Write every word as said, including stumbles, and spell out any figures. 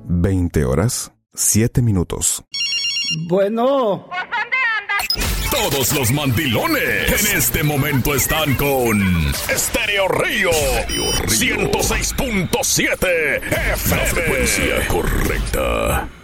veinte horas, siete minutos. Bueno. Todos los mandilones en este momento están con Estéreo Río ciento seis punto siete F M. La frecuencia correcta.